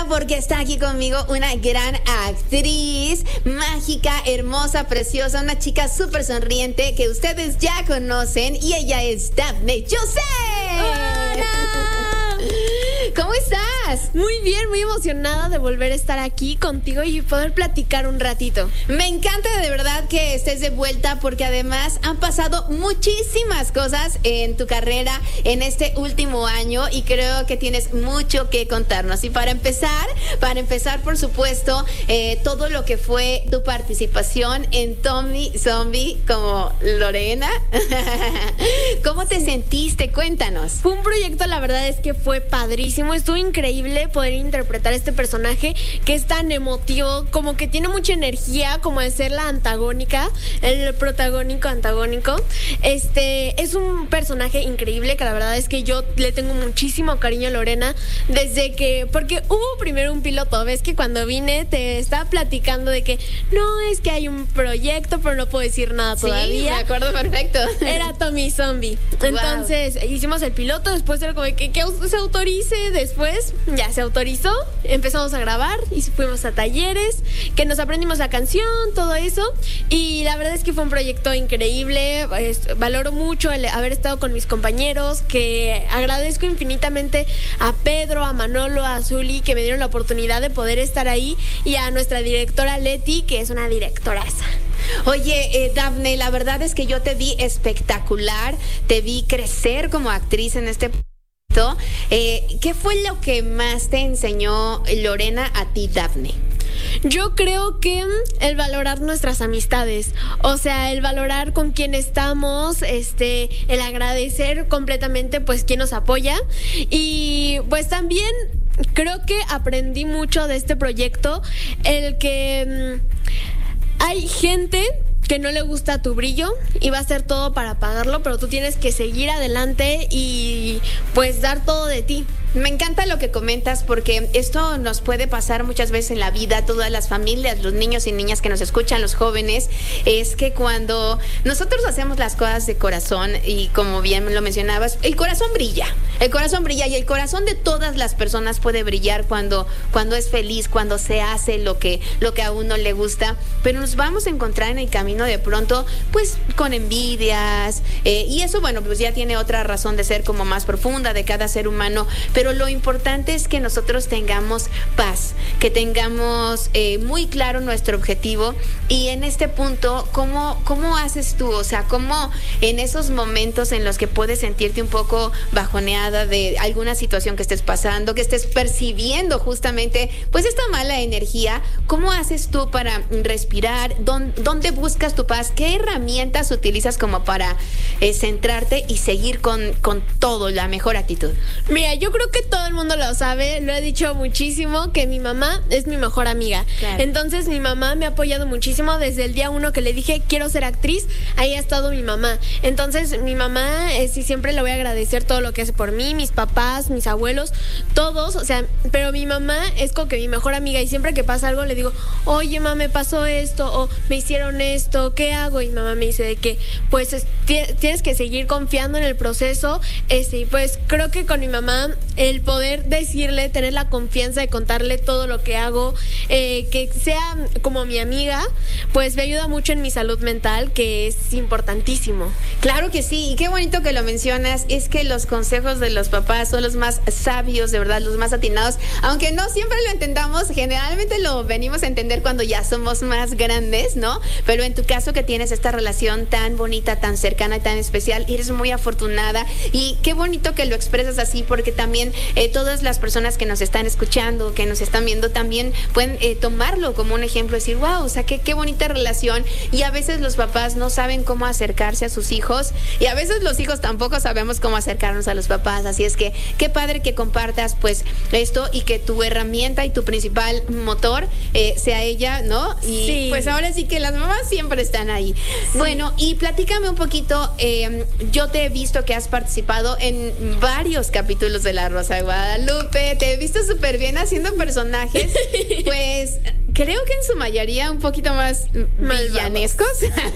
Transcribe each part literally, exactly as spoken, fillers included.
porque está aquí conmigo una gran actriz, mágica, hermosa, preciosa, una chica súper sonriente que ustedes ya conocen y ella es Dafne José. ¡Hola! ¿Cómo estás? Muy bien, muy emocionada de volver a estar aquí contigo y poder platicar un ratito. Me encanta de verdad que estés de vuelta porque además han pasado muchísimas cosas en tu carrera en este último año y creo que tienes mucho que contarnos. Y para empezar, para empezar por supuesto, eh, todo lo que fue tu participación en Tommy Zombie como Lorena. ¿Cómo te sentiste? Cuéntanos. Fue un proyecto, la verdad es que fue padrísimo. Estuvo increíble poder interpretar este personaje que es tan emotivo, como que tiene mucha energía, como de ser la antagónica, el protagónico antagónico. Este es un personaje increíble que la verdad es que yo le tengo muchísimo cariño a Lorena desde que, porque hubo primero un piloto, ves que cuando vine te estaba platicando de que no, es que hay un proyecto, pero no puedo decir nada todavía. Sí, me acuerdo perfecto. Era Tommy Zombie. Entonces wow. Hicimos el piloto, después era como que, que se autorice. Después ya se autorizó, empezamos a grabar y fuimos a talleres, que nos aprendimos la canción, todo eso. Y la verdad es que fue un proyecto increíble. Es, valoro mucho el haber estado con mis compañeros, que agradezco infinitamente a Pedro, a Manolo, a Zuli, que me dieron la oportunidad de poder estar ahí, y a nuestra directora Leti, que es una directoraza. Oye, eh, Dafne, la verdad es que yo te vi espectacular, te vi crecer como actriz en este Eh, ¿qué fue lo que más te enseñó Lorena a ti, Dafne? Yo creo que el valorar nuestras amistades, o sea, el valorar con quién estamos, este, el agradecer completamente pues quien nos apoya, y pues también creo que aprendí mucho de este proyecto, el que mmm, hay gente que no le gusta tu brillo y va a hacer todo para apagarlo, pero tú tienes que seguir adelante y pues dar todo de ti. Me encanta lo que comentas porque esto nos puede pasar muchas veces en la vida, todas las familias, los niños y niñas que nos escuchan, los jóvenes, es que cuando nosotros hacemos las cosas de corazón, y como bien lo mencionabas, el corazón brilla, el corazón brilla y el corazón de todas las personas puede brillar cuando, cuando es feliz, cuando se hace lo que, lo que a uno le gusta, pero nos vamos a encontrar en el camino de pronto pues con envidias, eh, y eso bueno pues ya tiene otra razón de ser como más profunda de cada ser humano, pero lo importante es que nosotros tengamos paz, que tengamos eh, muy claro nuestro objetivo. Y en este punto, ¿cómo, cómo haces tú? O sea, ¿cómo en esos momentos en los que puedes sentirte un poco bajoneada de alguna situación que estés pasando, que estés percibiendo justamente pues esta mala energía, ¿cómo haces tú para respirar? ¿Dónde, dónde buscas tu paz? ¿Qué herramientas utilizas como para eh, centrarte y seguir con, con todo, la mejor actitud? Mira, yo creo que todo el mundo lo sabe, lo he dicho muchísimo, que mi mamá es mi mejor amiga. Claro. Entonces mi mamá me ha apoyado muchísimo desde el día uno que le dije quiero ser actriz, ahí ha estado mi mamá. Entonces mi mamá, eh, sí, siempre le voy a agradecer todo lo que hace por mí, mis papás, mis abuelos, todos, o sea, pero mi mamá es como que mi mejor amiga, y siempre que pasa algo le digo, oye mamá, me pasó esto, o me hicieron esto, ¿qué hago? Y mamá me dice de que pues es, tienes que seguir confiando en el proceso, este, y pues creo que con mi mamá el poder decirle, tener la confianza de contarle todo lo que hago, eh, que sea como mi amiga, pues me ayuda mucho en mi salud mental, que es importantísimo. Claro que sí, y qué bonito que lo mencionas, es que los consejos de los papás son los más sabios, de verdad, los más atinados, aunque no siempre lo entendamos, generalmente lo venimos a entender cuando ya somos más grandes, ¿no? Pero en tu caso que tienes esta relación tan bonita, tan cercana y tan especial, eres muy afortunada, y qué bonito que lo expresas así, porque también eh, todas las personas que nos están escuchando, que nos están viendo, también pueden eh, tomarlo como un ejemplo, decir, wow, o sea, qué, qué bonita relación. Y a veces los papás no saben cómo acercarse a sus hijos, y a veces los hijos tampoco sabemos cómo acercarnos a los papás, así es que qué padre que compartas pues esto, y que tu herramienta y tu principal motor eh, sea ella, ¿no? Y sí, pues ahora sí que las mamás siempre están ahí. Sí. Bueno, y platícame un poquito, eh, yo te he visto que has participado en varios capítulos de La Rosa de Guadalupe, te he visto súper bien haciendo personajes, pues creo que en su mayoría un poquito más villanescos.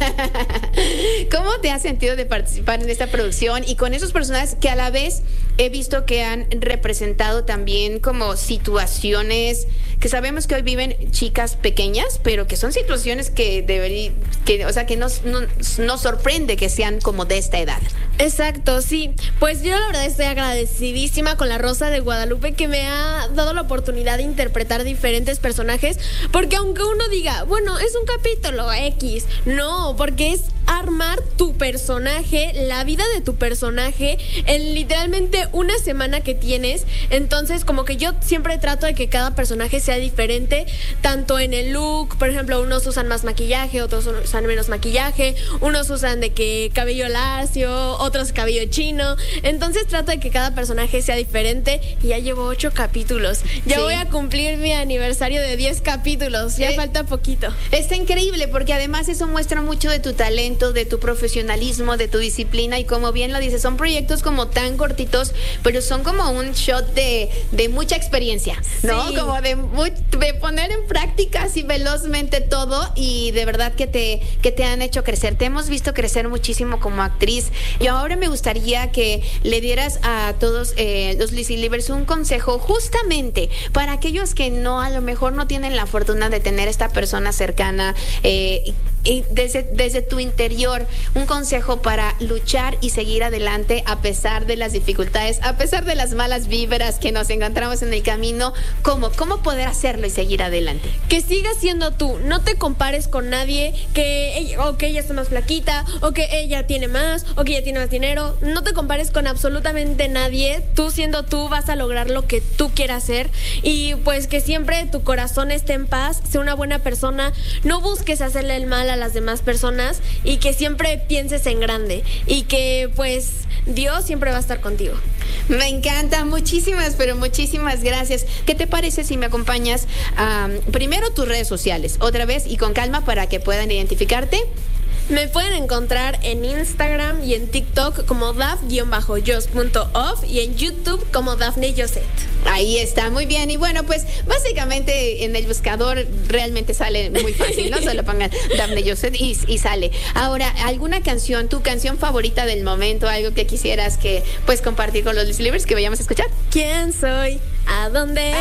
¿Cómo te has sentido de participar en esta producción y con esos personajes que a la vez he visto que han representado también como situaciones que sabemos que hoy viven chicas pequeñas, pero que son situaciones que deberían, que, o sea, que nos, nos, nos sorprende que sean como de esta edad? Exacto, sí. Pues yo la verdad estoy agradecidísima con La Rosa de Guadalupe, que me ha dado la oportunidad de interpretar diferentes personajes, porque aunque uno diga, bueno, es un capítulo X, no, porque es armar tu personaje, la vida de tu personaje en literalmente una semana que tienes. Entonces como que yo siempre trato de que cada personaje sea diferente, tanto en el look, por ejemplo, unos usan más maquillaje, otros usan menos maquillaje, unos usan de que cabello lacio, otros cabello chino. Entonces trato de que cada personaje sea diferente y ya llevo ocho capítulos. Ya sí. Voy a cumplir mi aniversario de diez capítulos, ya eh, falta poquito. Está increíble porque además eso muestra mucho de tu talento, de tu profesionalismo, de tu disciplina, y como bien lo dices, son proyectos como tan cortitos, pero son como un shot de, de mucha experiencia, ¿no? Sí. Como de, de poner en práctica así velozmente todo, y de verdad que te, que te han hecho crecer. Te hemos visto crecer muchísimo como actriz, y ahora me gustaría que le dieras a todos eh, los Lizzy Livers un consejo justamente para aquellos que no, a lo mejor no tienen la fortuna de tener esta persona cercana, eh, y desde, desde tu interior, un consejo para luchar y seguir adelante a pesar de las dificultades, a pesar de las malas vibras que nos encontramos en el camino. ¿Cómo? ¿Cómo poder hacerlo y seguir adelante? Que sigas siendo tú, no te compares con nadie, que ella, o que ella está más flaquita, o que ella tiene más, o que ella tiene más dinero. No te compares con absolutamente nadie. Tú siendo tú vas a lograr lo que tú quieras hacer, y pues que siempre tu corazón esté en paz, sea una buena persona, no busques hacerle el mal a las demás personas, y que siempre pienses en grande, y que pues Dios siempre va a estar contigo. Me encanta, muchísimas, pero muchísimas gracias. ¿Qué te parece si me acompañas um, primero tus redes sociales, otra vez y con calma para que puedan identificarte? Me pueden encontrar en Instagram y en TikTok como daf-jos punto off y en YouTube como Dafne Joset. Ahí está, muy bien. Y bueno, pues básicamente en el buscador realmente sale muy fácil, ¿no? Solo pongan Dafne Joset y, y sale. Ahora, ¿alguna canción, tu canción favorita del momento, algo que quisieras que pues compartir con los Lizzy Livers que vayamos a escuchar? ¿Quién soy? ¿A dónde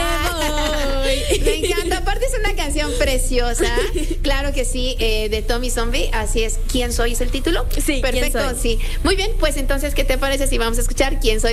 ah, voy? Me encanta, aparte es una canción preciosa. Claro que sí, eh, de Tommy Zombie. Así es, ¿Quién soy? ¿Es el título? Sí, perfecto, ¿Quién soy? Sí. Muy bien, pues entonces, ¿qué te parece si vamos a escuchar ¿Quién soy?